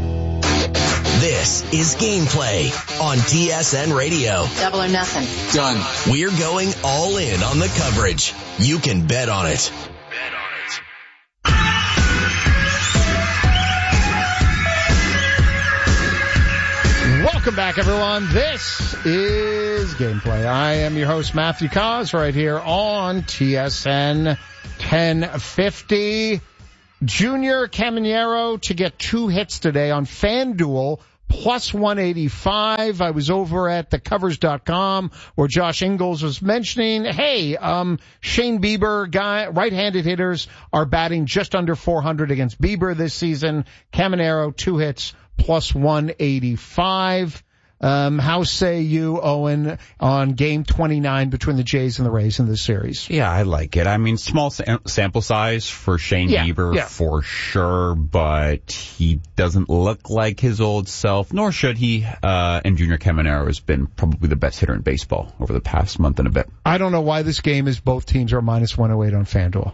This is Gameplay on T S N Radio. Double or nothing. Done. We're going all in on the coverage. You can bet on it. Bet on it. Welcome back, everyone. This is Gameplay. I am your host, Matthew Cos, right here on T S N ten fifty. Junior Caminero to get two hits today on FanDuel, plus one eighty-five. I was over at the covers dot com where Josh Ingles was mentioning, hey, um, Shane Bieber, guy, right-handed hitters are batting just under four hundred against Bieber this season. Caminero, two hits, plus one eighty-five. Um, how say you, Owen, on game twenty-nine between the Jays and the Rays in this series? Yeah, I like it. I mean, small sam- sample size for Shane yeah, Bieber yeah. for sure, but he doesn't look like his old self, nor should he. Uh, and Junior Caminero has been probably the best hitter in baseball over the past month and a bit. I don't know why this game is both teams are minus one oh eight on FanDuel.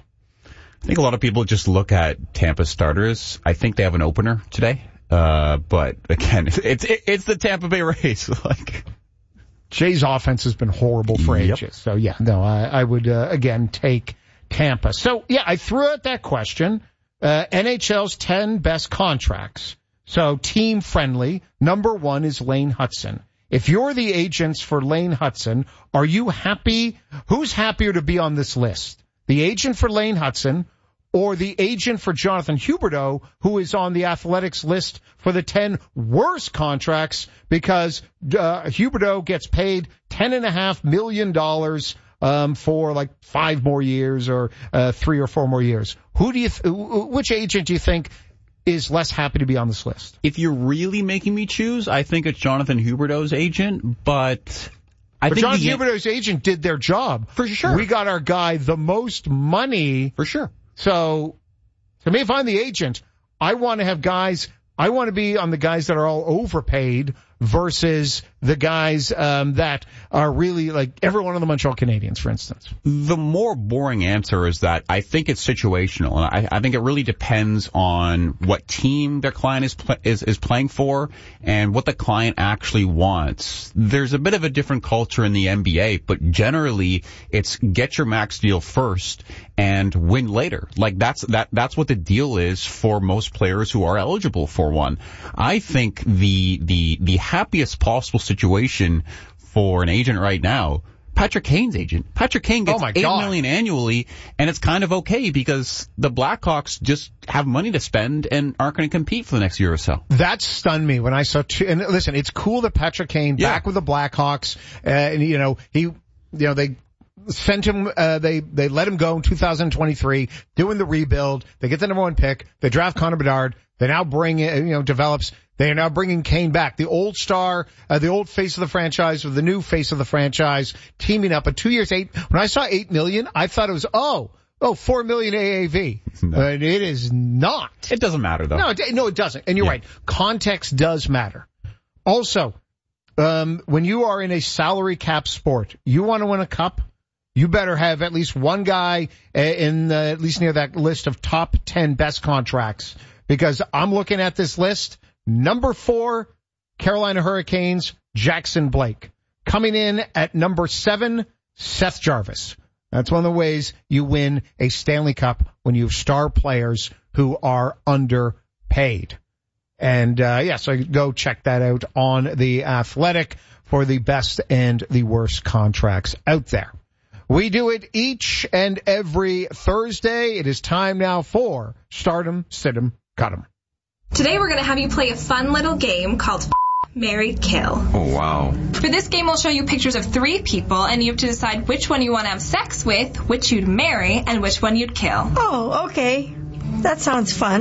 I think a lot of people just look at Tampa starters. I think they have an opener today. Uh, but again, it's, it's, it's the Tampa Bay Rays. Like, Jay's offense has been horrible for yep. ages. So yeah, no, I, I would, uh, again, take Tampa. So yeah, I threw out that question. Uh, N H L's ten best contracts. So team friendly. Number one is Lane Hudson. If you're the agents for Lane Hudson, are you happy? Who's happier to be on this list? The agent for Lane Hudson or the agent for Jonathan Huberdeau, who is on the Athletics list for the ten worst contracts because uh, Huberdeau gets paid ten and a half million dollars um, for like five more years or uh, three or four more years. Who do you? Th- which agent do you think is less happy to be on this list? If you're really making me choose, I think it's Jonathan Huberdeau's agent, but I but think Jonathan the, Huberdeau's agent did their job. For sure. We got our guy the most money. For sure. So, to me, if I'm the agent, I want to have guys, I want to be on the guys that are all overpaid versus the guys um, that are really like every one of the Montreal Canadiens, for instance. The more boring answer is that I think it's situational, and I, I think it really depends on what team their client is, pl- is is playing for and what the client actually wants. There's a bit of a different culture in the N B A, but generally it's get your max deal first and win later. Like that's that that's what the deal is for most players who are eligible for one. I think the the the happiest possible situation for an agent right now, Patrick Kane's agent. Patrick Kane gets oh eight million annually, and it's kind of okay because the Blackhawks just have money to spend and aren't going to compete for the next year or so. That stunned me when I saw two, and listen, it's cool that Patrick Kane yeah. back with the Blackhawks, uh, and you know, he, you know, they sent him, uh, they, they let him go in two thousand twenty-three, doing the rebuild. They get the number one pick. They draft Connor Bedard. They now bring in, you know, develops. They are now bringing Kane back, the old star, uh, the old face of the franchise with the new face of the franchise, teaming up. At two years, eight. When I saw eight million, I thought it was oh, oh, four million A A V. No. But it is not. It doesn't matter though. No, it, no, it doesn't. And you're yeah. right. Context does matter. Also, um, when you are in a salary cap sport, you want to win a cup. You better have at least one guy in uh, at least near that list of top ten best contracts. Because I'm looking at this list. Number four, Carolina Hurricanes, Jackson Blake. Coming in at number seven, Seth Jarvis. That's one of the ways you win a Stanley Cup when you have star players who are underpaid. And, uh, yeah, so go check that out on The Athletic for the best and the worst contracts out there. We do it each and every Thursday. It is time now for Stardom, Sit 'em, Cut 'em. Today we're going to have you play a fun little game called Marry, Kill. Oh, wow. For this game, I'll show you pictures of three people, and you have to decide which one you want to have sex with, which you'd marry, and which one you'd kill. Oh, okay. That sounds fun.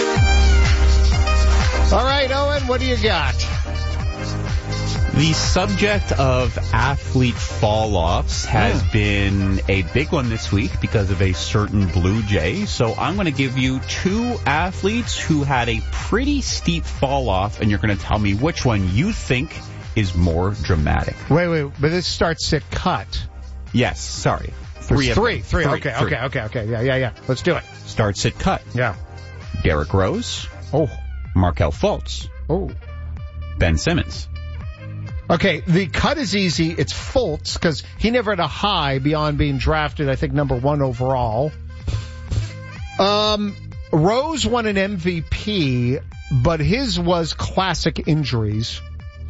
All right, Owen, what do you got? The subject of athlete fall-offs has mm. been a big one this week because of a certain Blue Jay. So I'm going to give you two athletes who had a pretty steep fall-off, and you're going to tell me which one you think is more dramatic. Wait, wait, but this starts at cut. Yes, sorry. Three, of three, three, three. Okay, three. okay, okay, okay. Yeah, yeah, yeah. Let's do it. Starts at cut. Yeah. Derrick Rose. Oh. Markelle Fultz. Oh. Ben Simmons. Okay, the cut is easy. It's Fultz because he never had a high beyond being drafted, I think, number one overall. Um, Rose won an M V P, but his was classic injuries.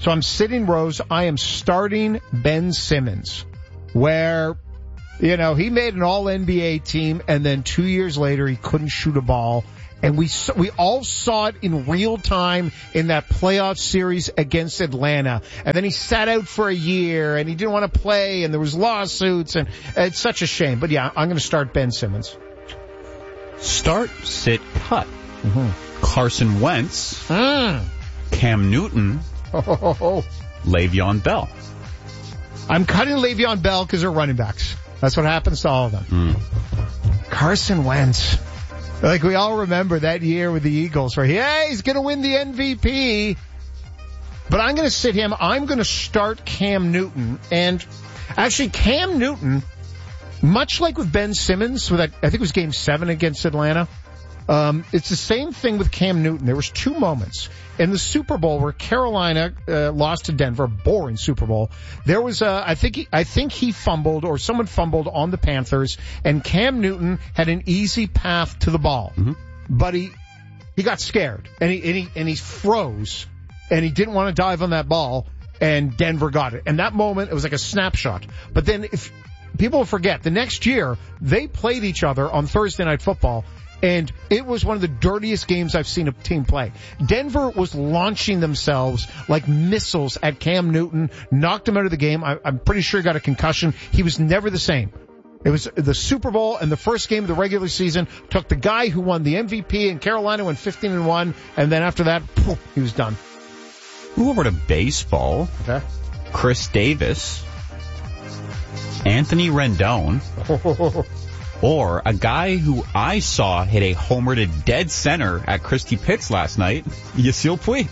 So I'm sitting rows. I am starting Ben Simmons, where, you know, he made an all N B A team, and then two years later he couldn't shoot a ball. And we we all saw it in real time in that playoff series against Atlanta. And then he sat out for a year, and he didn't want to play, and there was lawsuits, and it's such a shame. But yeah, I'm going to start Ben Simmons. Start, sit, cut. Mm-hmm. Carson Wentz, mm. Cam Newton, oh. Le'Veon Bell. I'm cutting Le'Veon Bell because they're running backs. That's what happens to all of them. Mm. Carson Wentz. Like, we all remember that year with the Eagles where, yeah, he's going to win the M V P. But I'm going to sit him. I'm going to start Cam Newton. And actually, Cam Newton, much like with Ben Simmons, with that, I think it was game seven against Atlanta, um, it's the same thing with Cam Newton. There was two moments in the Super Bowl where Carolina uh, lost to Denver, boring Super Bowl. There was, uh, I think, he, I think he fumbled, or someone fumbled on the Panthers, and Cam Newton had an easy path to the ball, mm-hmm. but he he got scared and he and he and he froze, and he didn't want to dive on that ball, and Denver got it. And that moment, it was like a snapshot. But then, if people forget, the next year they played each other on Thursday Night Football. And it was one of the dirtiest games I've seen a team play. Denver was launching themselves like missiles at Cam Newton, knocked him out of the game. I, I'm pretty sure he got a concussion. He was never the same. It was the Super Bowl and the first game of the regular season took the guy who won the M V P, and Carolina went fifteen and one, and then after that, poof, he was done. Move over to baseball. Okay. Chris Davis, Anthony Rendon. Or a guy who I saw hit a homer to dead center at Christie Pitts last night, Yasiel Puig.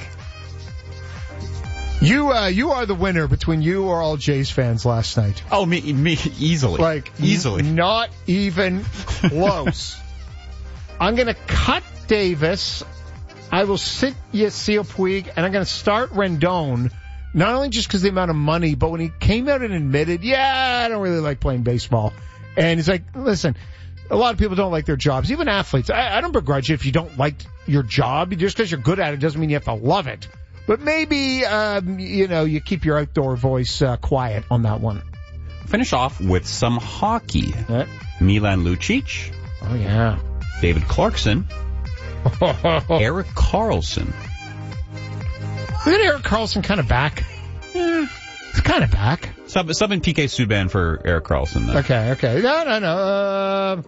You, uh, you are the winner between you or all Jays fans last night. Oh, me, me, easily. Like, easily. N- not even close. I'm gonna cut Davis. I will sit Yasiel Puig, and I'm gonna start Rendon. Not only just because of the amount of money, but when he came out and admitted, yeah, I don't really like playing baseball. And he's like, listen, a lot of people don't like their jobs, even athletes. I, I don't begrudge you if you don't like your job. Just because you're good at it doesn't mean you have to love it. But maybe, um, you know, you keep your outdoor voice uh, quiet on that one. Finish off with some hockey. What? Milan Lucic. Oh, yeah. David Clarkson. Erik Karlsson. Isn't Erik Karlsson kind of back? Yeah. He's kind of back. Sub, sub in P K Subban for Erik Karlsson, then. Okay, okay. No, no, no. Uh,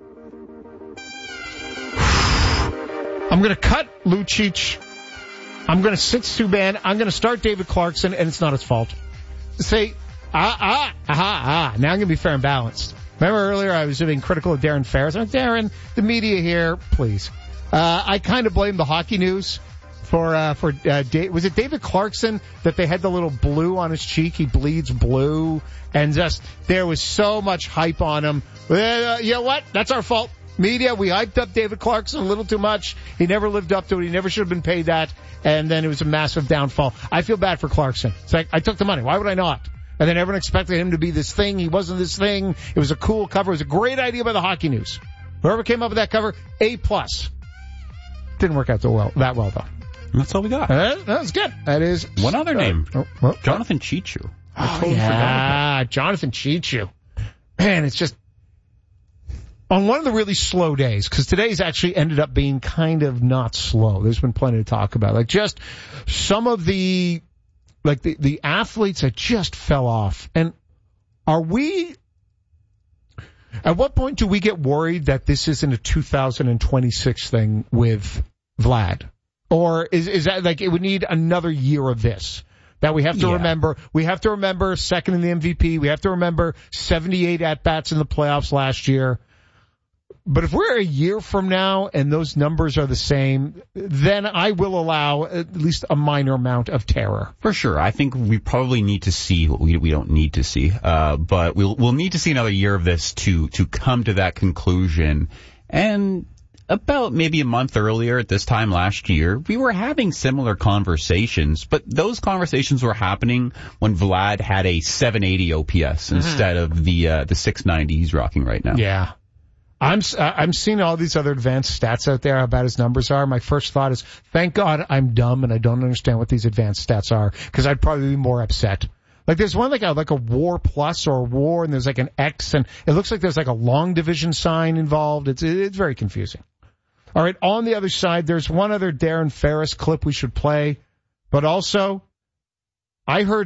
I'm going to cut Lucic. I'm going to sit Subban. I'm going to start David Clarkson, and it's not his fault. Say, ah, ah, aha, ah. Now I'm going to be fair and balanced. Remember earlier I was being critical of Darren Ferris? I'm like, Darren, the media here, please. Uh, I kind of blame the hockey news. For, uh, for, uh, da- was it David Clarkson that they had the little blue on his cheek? He bleeds blue. And just, there was so much hype on him. Uh, you know what? That's our fault. Media, we hyped up David Clarkson a little too much. He never lived up to it. He never should have been paid that. And then it was a massive downfall. I feel bad for Clarkson. It's like, I took the money. Why would I not? And then everyone expected him to be this thing. He wasn't this thing. It was a cool cover. It was a great idea by the hockey news. Whoever came up with that cover, A plus. Didn't work out so well, that well though. That's all we got. Uh, that was good. That is one other uh, name. Oh, well, Jonathan Cheechoo. Oh, yeah, Jonathan Cheechoo. Man, it's just on one of the really slow days, because today's actually ended up being kind of not slow. There's been plenty to talk about. Like just some of the, like the, the athletes that just fell off. And are we, at what point do we get worried that this isn't a two thousand twenty-six thing with Vlad? Or is is that like it would need another year of this? That we have to yeah. remember. We have to remember second in the M V P. We have to remember seventy-eight at-bats in the playoffs last year. But if we're a year from now and those numbers are the same, then I will allow at least a minor amount of terror. For sure. I think we probably need to see what we, we don't need to see. Uh, but we'll, we'll need to see another year of this to, to come to that conclusion. And about maybe a month earlier at this time last year, we were having similar conversations, but those conversations were happening when Vlad had a seven eighty O P S mm-hmm. instead of the, uh, the six ninety he's rocking right now. Yeah. I'm I'm seeing all these other advanced stats out there, how bad his numbers are. My first thought is, thank God I'm dumb and I don't understand what these advanced stats are, because I'd probably be more upset. Like there's one like a like a war plus or a war, and there's like an X, and it looks like there's like a long division sign involved. It's it's very confusing. All right, on the other side, there's one other Darren Ferris clip we should play, but also I heard